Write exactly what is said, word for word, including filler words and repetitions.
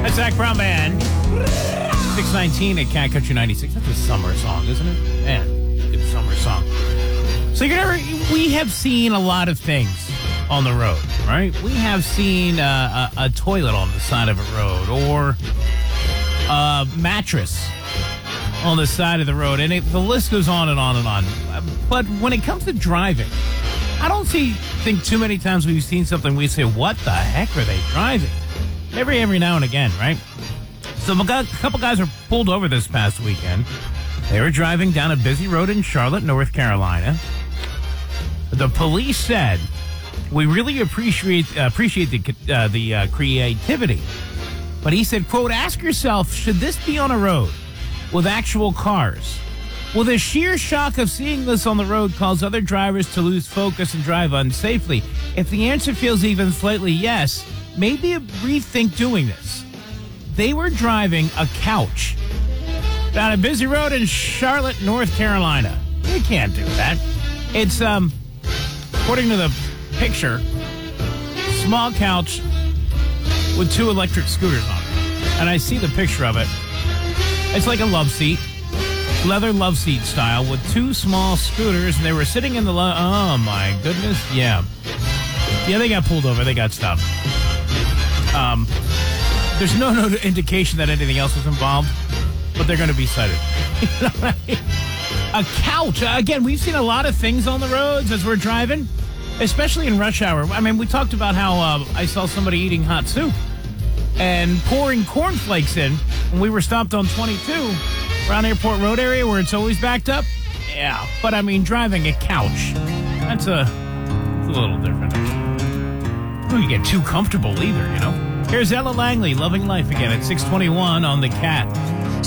That's Zach Brown Band. six nineteen at Cat Country ninety-six. That's a summer song, isn't it? Man, good summer song. So you're never, we have seen a lot of things on the road, right? We have seen uh, a, a toilet on the side of a road, or a mattress on the side of the road, and it, the list goes on and on and on. But when it comes to driving, I don't see think too many times we've seen something we say, what the heck are they driving? Every every now and again, right? So a couple guys were pulled over this past weekend. They were driving down a busy road in Charlotte, North Carolina. The police said, we really appreciate uh, appreciate the uh, the uh, creativity. But he said, quote, ask yourself, should this be on a road with actual cars? Will the sheer shock of seeing this on the road cause other drivers to lose focus and drive unsafely? If the answer feels even slightly yes, maybe rethink doing this. They were driving a couch down a busy road in Charlotte, North Carolina. You can't do that. It's, um, according to the picture, small couch with two electric scooters on it. And I see the picture of it. It's like a love seat, leather love seat style, with two small scooters, and they were sitting in the lo- oh my goodness, yeah. Yeah, they got pulled over, they got stopped. Um, there's no, no indication that anything else was involved, but they're going to be cited. A couch, again, we've seen a lot of things on the roads as we're driving, especially in rush hour. I mean, we talked about how uh, I saw somebody eating hot soup and pouring cornflakes in when we were stopped on twenty-two around Airport Road area where it's always backed up. Yeah, but I mean, driving a couch, that's a, that's a little different. Don't you get too comfortable either, you know? Here's Ella Langley, Loving Life again at six twenty-one on the Cat.